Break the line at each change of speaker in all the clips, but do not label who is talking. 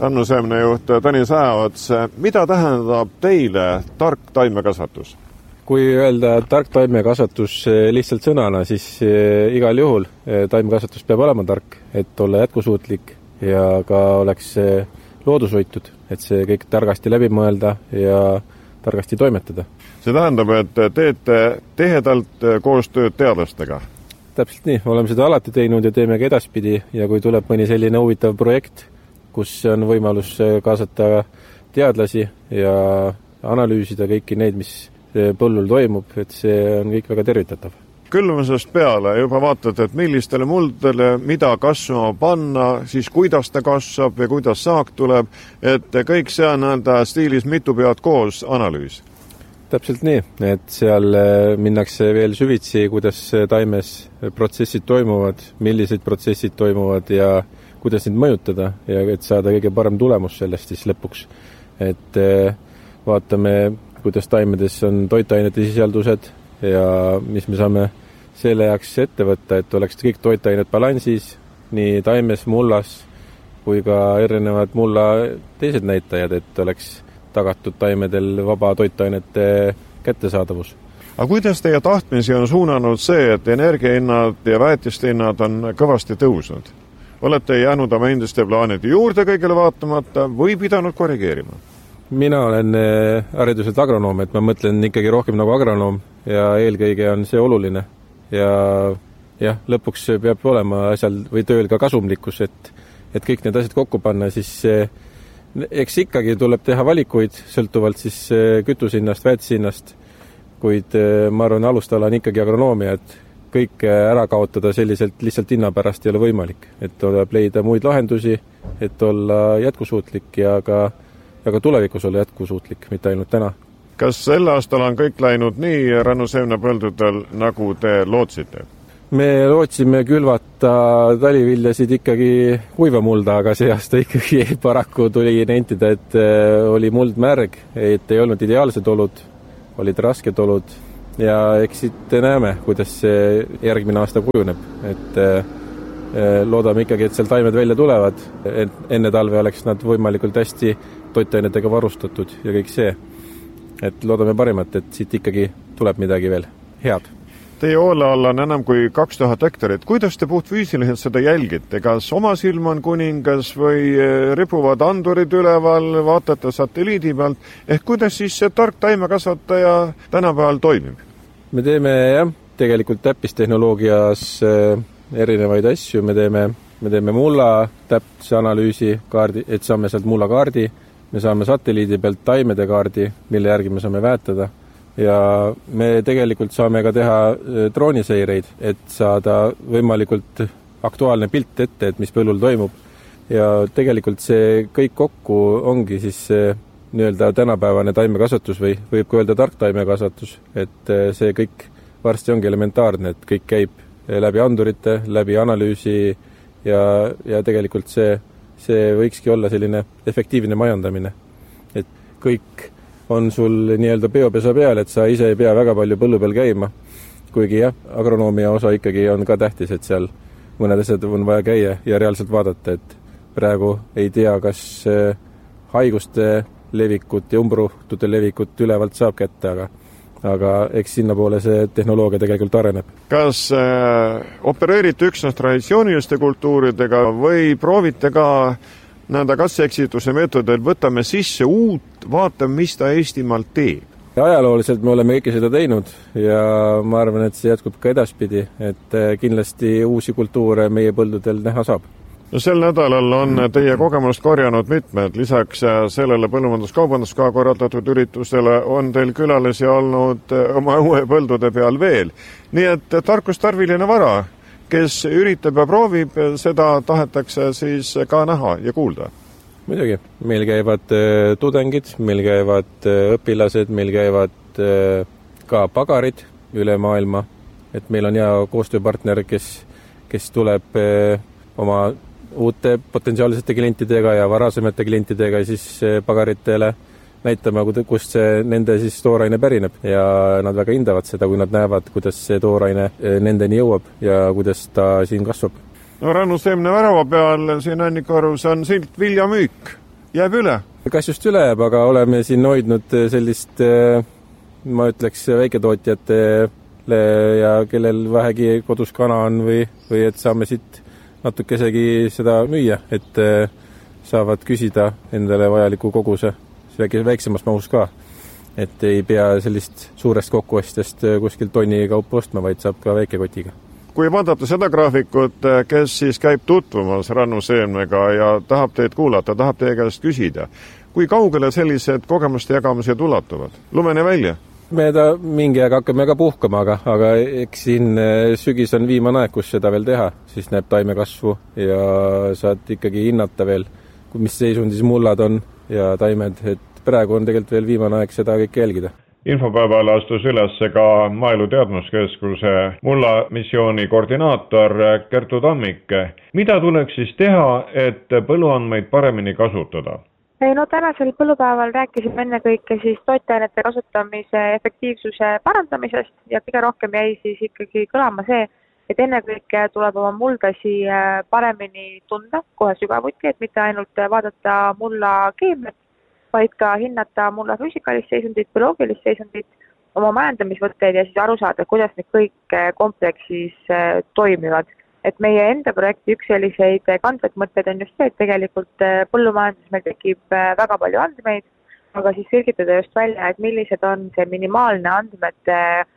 Rannu seemnejuht Tõnis Aeots, mida tähendab teile tark taimekasvatus?
Kui öelda tark taimekasvatus lihtsalt sõnana, siis igal juhul taimekasvatus peab olema tark, et olla jätkusuutlik ja ka oleks loodushoitud, et see kõik targasti läbi mõelda ja targasti toimetada.
See tähendab, et teete tihedalt koostööd teadlastega?
Täpselt nii, oleme seda alati teinud ja teeme ka edaspidi ja kui tuleb mõni selline huvitav projekt, kus on võimalus kaasata teadlasi ja analüüsida kõiki neid, mis põllul toimub, et see on kõik väga tervitatav.
Külvamisest peale juba vaatad, et millistele muldele mida kasvama panna, siis kuidas ta kasvab ja kuidas saak tuleb, et kõik see on stiilis mitu pead koos analüüs.
Täpselt nii, et seal minnakse veel süvitsi, kuidas taimes protsessid toimuvad, millised protsessid toimuvad ja kuidas neid mõjutada ja et saada kõige parem tulemus sellest siis lõpuks. Et vaatame, kuidas taimedes on toitainete sisaldused ja mis me saame selle jaoks ette võtta, et oleks kõik toitained balansis, nii taimes, mullas kui ka erinevad mulla teised näitajad, et oleks tagatud taimedel vaba toitainete kättesaadavus.
Aga kuidas teie tahtmisi on suunanud see, et energiahinnad ja väetiste hinnad on kõvasti tõusnud? Olete jäänud oma endiste plaanide juurde kõigele vaatamata või pidanud korrigeerima?
Mina olen hariduselt agronoom, et ma mõtlen ikkagi rohkem nagu agronoom ja eelkõige on see oluline. Ja jah, lõpuks peab olema asjal või tööl ka kasumlikkus, et kõik need asjad kokku panna, siis eks ikkagi tuleb teha valikuid sõltuvalt siis kütusinnast, väetisinnast, kuid ma arvan, alustala on ikkagi agronoomia, et kõik ära kaotada selliselt lihtsalt hinna pärast ei ole võimalik, et tuleb leida muid lahendusi, et olla jätkusuutlik ja ka tulevikus olla jätkusuutlik, mitte ainult täna.
Kas sel aastal on kõik läinud nii Rannu seemnepõldudel, nagu te lootsite?
Me lootsime külvata taliviljasid ikkagi kuiva mulda, aga see aasta ikkagi paraku tuli nentida, et oli muld märg, et ei olnud ideaalsed olud, olid rasked olud ja eks siit näeme, kuidas see järgmine aasta kujuneb, et loodame ikkagi, et seal taimed välja tulevad, et enne talve oleks nad võimalikult hästi toitainetega varustatud ja kõik see. Et loodame parimat, et siit ikkagi tuleb midagi veel head. Teie
hoole all on enam kui 2000 hektarit. Kuidas te puhtfüüsiliselt seda jälgite? Kas oma silm on kuningas või ripuvad andurid üleval, vaatate satelliidi pealt? Ehk kuidas siis see tark taimekasvataja tänapäeval toimib?
Me teeme tegelikult täppistehnoloogias erinevaid asju. Me teeme mulla täpse analüüsi kaardi, et saame sealt mulla kaardi. Me saame satelliidi pealt taimede kaardi, mille järgi me saame väetada ja me tegelikult saame ka teha drooniseireid, et saada võimalikult aktuaalne pilt ette, et mis põllul toimub. Ja tegelikult see kõik kokku ongi siis nii-öelda tänapäevane taimekasvatus või võib ka öelda tark taimekasvatus, et see kõik varsti ongi elementaarne, et kõik käib läbi andurite, läbi analüüsi ja tegelikult see võikski olla selline efektiivne majandamine. Et kõik on sul nii-öelda peopesa peal, et sa ise ei pea väga palju põllu peal käima. Kuigi jah, agronoomia osa ikkagi on ka tähtis, et seal mõned asjad on vaja käia ja reaalselt vaadata, et praegu ei tea, kas haiguste levikut ja umbrohtute levikut ülevalt saab kätte, aga eks sinna poole see tehnoloogia tegelikult areneb.
Kas opereerite üksnes traditsiooniliste kultuuridega või proovite ka nende kasseksituse meetodil võtame sisse uut, vaatame, mis ta Eestimaal teeb?
Ajalooliselt me oleme kõike seda teinud ja ma arvan, et see jätkub ka edaspidi, et kindlasti uusi kultuure meie põldudel näha saab.
No sel nädalal on teie kogemust korjanud mitmed. Lisaks sellele põllumajandus-kaubanduskoja korraldatud üritusele on teil külalisi olnud oma uue põldude peal veel. Nii et tarkustarviline vara, kes üritab ja proovib, seda tahetakse siis ka näha ja kuulda.
Muidugi, meil käivad tudengid, meil käivad õpilased, meil käivad ka pagarid üle maailma, et meil on hea koostööpartner, kes tuleb oma uute potentsiaalsete klientidega ja varasemate klientidega siis pagaritele näitama, kust see nende siis tooraine pärineb ja nad väga hindavad seda, kui nad näevad, kuidas see tooraine nendeni jõuab ja kuidas ta siin kasvab.
No Rannu seemne värava peal siin Annikorus on silt viljamüük. jääb üle?
Kas just üle jääb, aga oleme siin hoidnud sellist, ma ütleks, väiketootjatele ja kellel vähegi kodus kana on või et saame siit natuke isegi seda müüa, et saavad küsida endale vajaliku koguse väiksemas mahus ka. Et ei pea sellist suurest kokkuostjast kuskilt tonni kaupa ostma, vaid saab ka väikekotiga.
Kui vaadata seda graafikut, kes siis käib tutvumas rannuseemnega ja tahab teid kuulata, tahab teie käest küsida, kui kaugele sellised kogemuste jagamised ulatuvad? Lumene välja?
Me mingi aeg hakkame ka puhkama, aga eks siin sügis on viimane aeg, kus seda veel teha, siis näeb taime kasvu ja saad ikkagi hinnata veel, mis seisundis mullad on ja taimed, et praegu on tegelikult veel viimane aeg seda kõike jälgida.
Infopäeval astus üles ka Maaelu Teadmuskeskuse mullamissiooni koordinaator Kertu Tammik. Mida tuleks siis teha, et põlluandmeid paremini kasutada?
No tänasel põllupäeval rääkisime ennekõike siis toitainete kasutamise efektiivsuse parandamisest ja kõige rohkem jäi siis ikkagi kõlama see, et ennekõike tuleb oma muldasi paremini tunda kohe sügavuti, et mitte ainult vaadata mulla keemiat, vaid ka hinnata mulla füüsikalist seisundit, bioloogilist seisundit, oma majandamisvõtteid ja siis aru saada, kuidas need kõik kompleksis toimivad. Et meie enda projekti üks selliseid kandvaid mõtteid on just see, et tegelikult põllumajandus meil tekib väga palju andmeid, aga siis selgitada just välja, et millised on see minimaalne andmete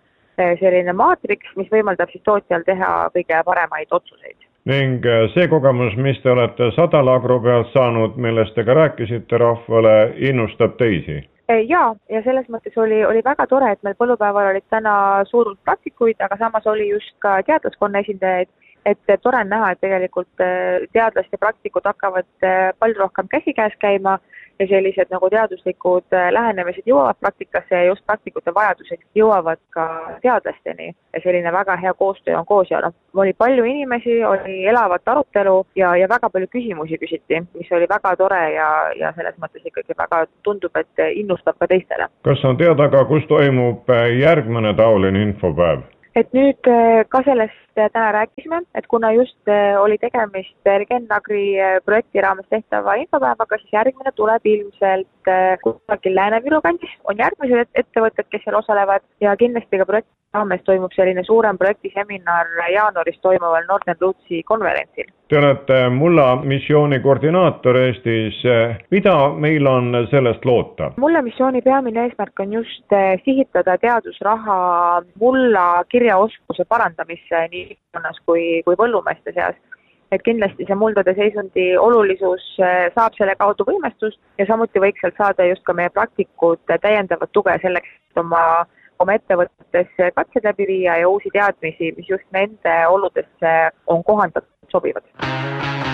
selline maatriks, mis võimaldab siis tootjal teha kõige paremaid otsuseid.
Ning see kogemus, mis te olete Sadalagro pealt saanud, millest te ka rääkisite rahvale, innustab teisi?
Ja selles mõttes oli väga tore, et meil põllupäeval olid täna suurult praktikuid, aga samas oli just ka teadlaskonna esindajaid, et tore on näha, et tegelikult teadlaste ja praktikud hakkavad palju rohkem käsikäes käima ja sellised nagu teaduslikud lähenemised jõuavad praktikasse ja just praktikute vajadused jõuavad ka teadlasteni. Ja selline väga hea koostöö on koos ja oli palju inimesi, oli elavat arutelu ja väga palju küsimusi küsiti, mis oli väga tore ja selles mõttes ikkagi väga tundub, et innustab ka teistele.
Kas on teada ka, kus toimub järgmine taoline infopäev?
Et nüüd ka sellest täna rääkisime, et kuna just oli tegemist Regenagri projekti raames tehtava infopäevaga, siis järgmine tuleb ilmselt kusagil Lääne-Viru kandis. On järgmised ettevõtted, kes seal osalevad ja kindlasti ka projekti raames toimub selline suurem projektiseminar jaanuaris toimuval Northern Rootsi konverentsil.
Te olete mulla missiooni koordinaator Eestis. Mida meil on sellest loota?
Mulla missiooni peamine eesmärk on just sihitada teadusraha mulla kirjaoskuse parandamisse nii ühiskonnas kui põllumeeste seas. Et kindlasti see muldade seisundi olulisus saab selle kaudu võimestust ja samuti võiks sealt saada just ka meie praktikud täiendavat tuge selleks, et oma ettevõtetes katsed läbi viia ja uusi teadmisi, mis just nende oludesse on kohandatud sobivad.